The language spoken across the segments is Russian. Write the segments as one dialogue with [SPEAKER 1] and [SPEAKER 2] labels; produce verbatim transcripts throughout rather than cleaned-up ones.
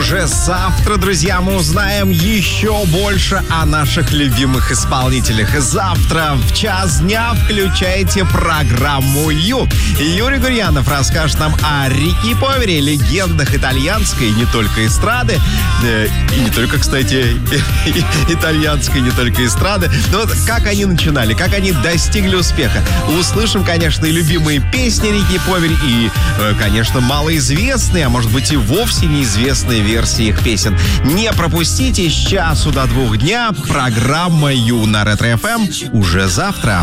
[SPEAKER 1] уже завтра, друзья, мы узнаем еще больше о наших любимых исполнителях. Завтра в час дня включайте программу «Ю». Юрий Гурьянов расскажет нам о Рике Повере, легендах итальянской и не только эстрады. Э, и не только, кстати, итальянской, не только эстрады. Но вот как они начинали, как они достигли успеха. Услышим, конечно, и любимые песни Рики Поверь, и, э, конечно, малоизвестные, а может быть и вовсе неизвестные версии их песен. Не пропустите с часу до двух дня программа «Ю» на Ретро-эф эм уже завтра.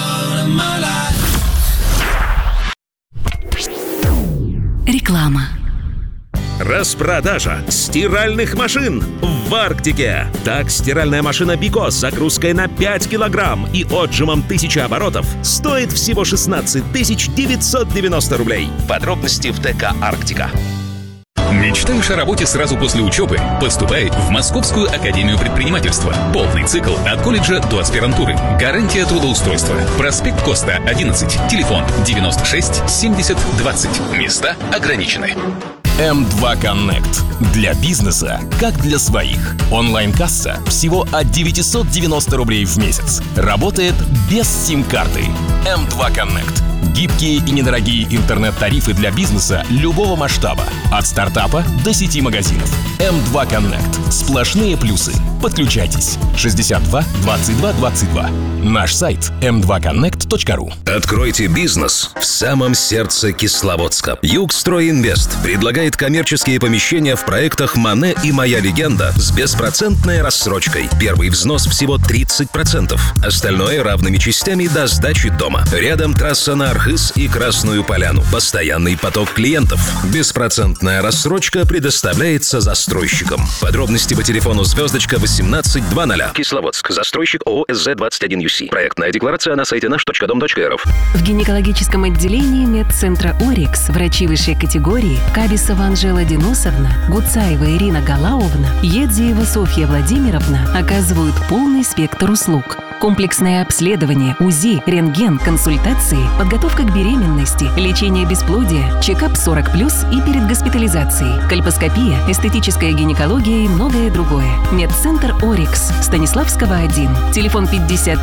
[SPEAKER 2] Реклама.
[SPEAKER 3] Распродажа стиральных машин в Арктике. Так, стиральная машина Бико с загрузкой на пять килограмм и отжимом тысячи оборотов стоит всего шестнадцать тысяч девятьсот девяносто рублей. Подробности в ТК «Арктика».
[SPEAKER 4] Мечтаешь о работе сразу после учебы? Поступай в Московскую академию предпринимательства. Полный цикл от колледжа до аспирантуры. Гарантия трудоустройства. Проспект Коста, одиннадцать. Телефон девяносто шесть семьдесят двадцать. Места ограничены.
[SPEAKER 5] эм два Connect. Для бизнеса, как для своих. Онлайн-касса всего от девятьсот девяносто рублей в месяц. Работает без сим-карты. эм два Connect. Гибкие и недорогие интернет-тарифы для бизнеса любого масштаба. От стартапа до сети магазинов. эм два Connect. Сплошные плюсы. Подключайтесь. шестьдесят два двадцать два двадцать два. Наш сайт эм два коннект точка ру.
[SPEAKER 3] Откройте бизнес в самом сердце Кисловодска. Югстройинвест предлагает коммерческие помещения в проектах «Мане» и «Моя легенда» с беспроцентной рассрочкой. Первый взнос всего тридцать процентов. Остальное равными частями до сдачи дома. Рядом трасса на Архыз и Красную Поляну. Постоянный поток клиентов. Беспроцентная рассрочка предоставляется застройщикам. Подробности по телефону звездочка восемнадцать двадцать. Кисловодск. Застройщик ООО эс зэ двадцать один ю си. Проектная декларация на сайте наш точка дом точка эр эф.
[SPEAKER 2] В гинекологическом отделении медцентра «Орикс» врачи высшей категории Кабисова Анжела Денисовна, Гуцаева Ирина Галауовна, Едзиева Софья Владимировна оказывают полный спектр услуг. Комплексное обследование, УЗИ, рентген, консультации, подготовка к беременности, лечение бесплодия, чекап сорок плюс и перед госпитализацией, кольпоскопия, эстетическая гинекология и многое другое. Медцентр «Орикс», Станиславского, один. Телефон пятьдесят